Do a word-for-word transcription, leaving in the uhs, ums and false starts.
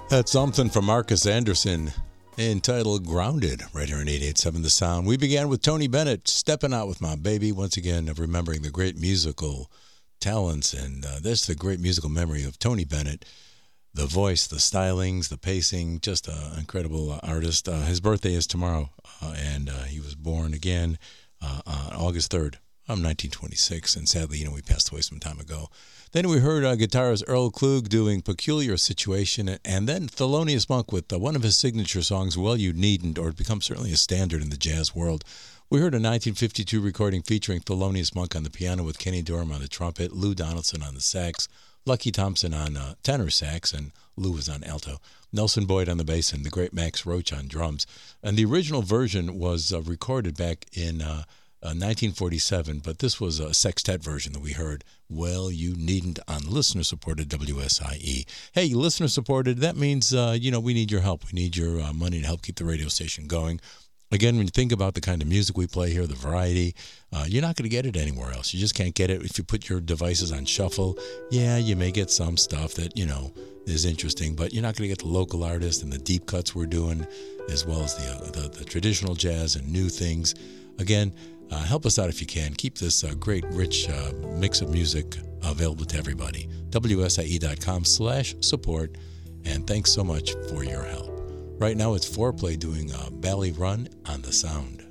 That's something from Marcus Anderson entitled Grounded, right here on eight eighty-seven The Sound. We began with Tony Bennett, Stepping Out With My Baby, once again, of remembering the great musical talents, and uh, this the great musical memory of Tony Bennett, the voice, the stylings, the pacing, just an incredible uh, artist. Uh, his birthday is tomorrow, uh, and uh, he was born again uh, on August third of nineteen twenty-six, and sadly, you know, we passed away some time ago. Then we heard uh, guitarist Earl Klug doing Peculiar Situation, and then Thelonious Monk with uh, one of his signature songs, Well You Needn't, or it becomes certainly a standard in the jazz world. We heard a nineteen fifty-two recording featuring Thelonious Monk on the piano with Kenny Dorham on the trumpet, Lou Donaldson on the sax, Lucky Thompson on uh, tenor sax, and Lou was on alto, Nelson Boyd on the bass, and the great Max Roach on drums. And the original version was uh, recorded back in uh, uh, nineteen forty-seven, but this was a sextet version that we heard, Well You Needn't, on listener-supported W S I E. Hey, listener-supported, that means, uh, you know, we need your help. We need your uh, money to help keep the radio station going. Again, when you think about the kind of music we play here, the variety, uh, you're not going to get it anywhere else. You just can't get it if you put your devices on shuffle. Yeah, you may get some stuff that, you know, is interesting, but you're not going to get the local artists and the deep cuts we're doing, as well as the, uh, the, the traditional jazz and new things. Again, uh, help us out if you can. Keep this uh, great, rich uh, mix of music available to everybody. W S I E dot com slash support, and thanks so much for your help. Right now, it's Foreplay doing uh, Bally Run on the Sound.